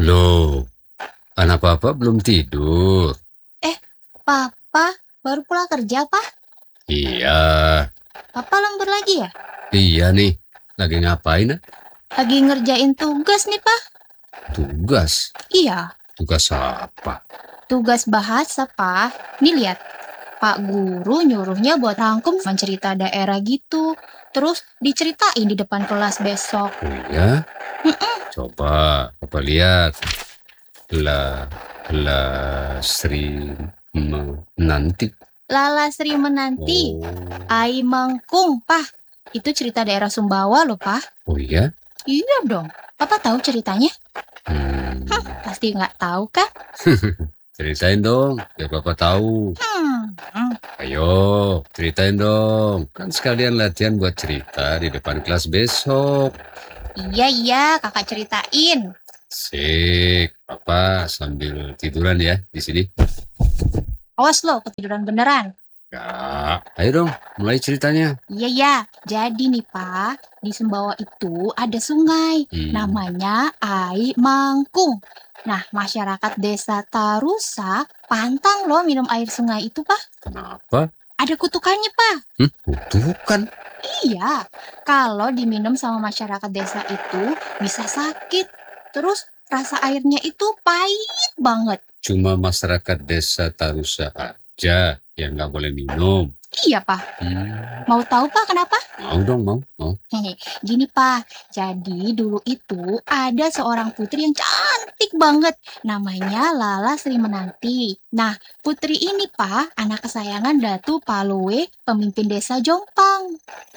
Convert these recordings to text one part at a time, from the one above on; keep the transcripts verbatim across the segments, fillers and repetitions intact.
Loh, anak papa belum tidur? Eh, Papa baru pulang kerja, Pak? Iya, Papa lembur lagi ya? iya nih. Lagi ngapain? ah? Lagi ngerjain tugas nih, Pak. Tugas? Iya, Tugas apa? tugas bahasa, Pak. Nih lihat, Pak Guru nyuruhnya buat rangkum cerita daerah gitu. Terus diceritain di depan kelas besok. Oh iya? Mm-mm. Coba papa lihat. La, la, Sri, menanti. Lala Sri Menanti, Oh, Ai Mangkung, Pak. Itu cerita daerah Sumbawa loh, Pak. oh iya? Iya dong. Papa tahu ceritanya? Hmm. Hah, pasti nggak tahu kan? Ceritain dong, biar papa tahu. Hmm. hmm. Ayo, ceritain dong. Kan sekalian latihan buat cerita di depan kelas besok. Iya, iya, kakak ceritain. Sik, papa sambil tiduran ya di sini. Awas lo, ketiduran beneran. Ya, ayo dong, mulai ceritanya. Iya, ya. Jadi nih, Pak, di Sumbawa itu ada sungai. Hmm. Namanya Ai Mangkung. Nah, masyarakat desa Tarusa pantang loh minum air sungai itu, Pak. Kenapa? Ada kutukannya, Pak. Hmm, kutukan. Iya, kalau diminum sama masyarakat desa itu bisa sakit. Terus rasa airnya itu pahit banget. Cuma masyarakat desa Tarusa aja yang nggak boleh minum. Iya, Pak. Hmm, Mau tahu, Pak, kenapa? mau dong, mau, mau. Hehe, gini Pak, jadi dulu itu ada seorang putri yang cantik banget, namanya Lala Sri Menanti. Nah, putri ini Pak, anak kesayangan Datu Palue, pemimpin desa Jompang.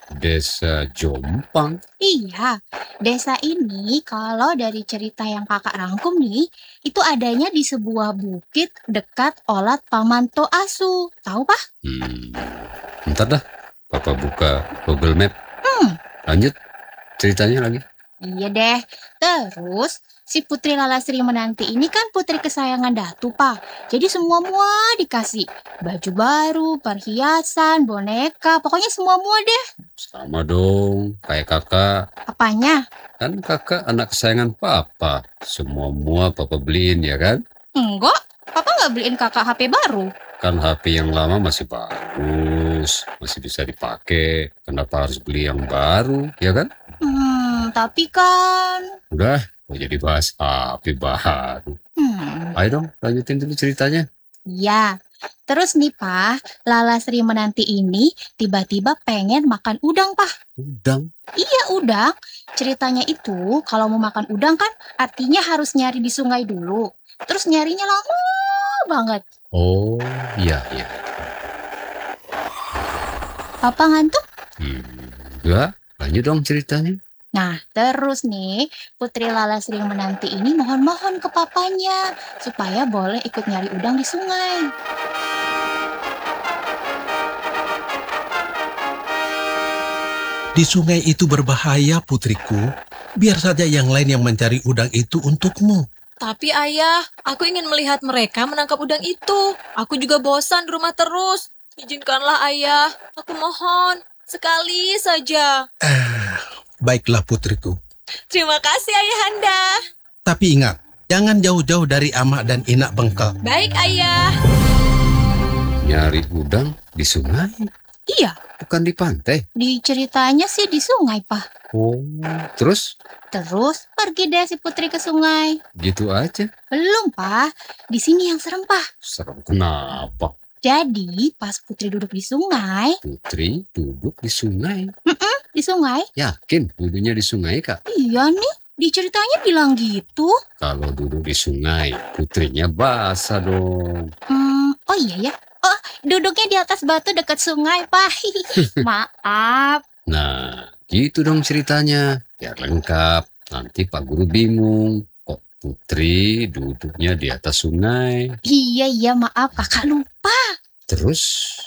Desa Jompang. Iya, desa ini kalau dari cerita yang kakak rangkum nih, itu adanya di sebuah bukit dekat Olat Pamanto Asu. Tahu Pak? Hmm, bentar dah, papa buka Google Map. Hmm. Lanjut ceritanya lagi. Iya deh. Terus, si Putri Lala Sri Menanti ini kan putri kesayangan Datu, Pak. Jadi semua-mua dikasih. Baju baru, perhiasan, boneka, pokoknya semua-mua deh. Sama dong, kayak kakak. Apanya? Kan kakak anak kesayangan papa. Semua mua papa beliin ya kan? Enggak, Papa nggak beliin kakak H P baru. Kan H P yang lama masih bagus, masih bisa dipakai. Kenapa harus beli yang baru, ya kan? Hmm, tapi kan... Udah, mau jadi bahas H P baru. Hmm, Ayo dong, lanjutin dulu ceritanya. ya. Terus nih, Pak, Lala Sri Menanti ini tiba-tiba pengen makan udang, Pak. Udang. Iya, udang. Ceritanya itu kalau mau makan udang kan artinya harus nyari di sungai dulu. Terus nyarinya lama banget. Oh, iya, iya. Papa ngantuk? Hmm, enggak, lanjut dong ceritanya. Nah, terus nih, Putri Lala Sri Menanti ini mohon-mohon ke papanya supaya boleh ikut nyari udang di sungai. Di sungai itu berbahaya, putriku. Biar saja yang lain yang mencari udang itu untukmu. Tapi ayah, aku ingin melihat mereka menangkap udang itu. Aku juga bosan di rumah terus. Izinkanlah ayah, aku mohon. Sekali saja. Eh, baiklah putriku. Terima kasih ayahanda. Tapi ingat, jangan jauh-jauh dari Amak dan Inak Bengkel. Baik ayah. Nyari udang di sungai, Iya, bukan di pantai. di ceritanya sih di sungai, Pak. Oh, terus Terus pergi deh si Putri ke sungai. gitu aja. Belum, Pak. Di sini yang serem, Pak. Serem kenapa? Jadi, pas Putri duduk di sungai, Putri duduk di sungai. di sungai, Yakin duduknya di sungai, Kak? iya nih, di ceritanya bilang gitu. Kalau duduk di sungai, putrinya basah dong. Hmm, oh iya ya. Oh, duduknya di atas batu dekat sungai, Pak. Maaf. Nah, gitu dong ceritanya. Biar lengkap. Nanti Pak Guru bingung. Kok Putri duduknya di atas sungai? Iya, iya, maaf. Kakak lupa. Terus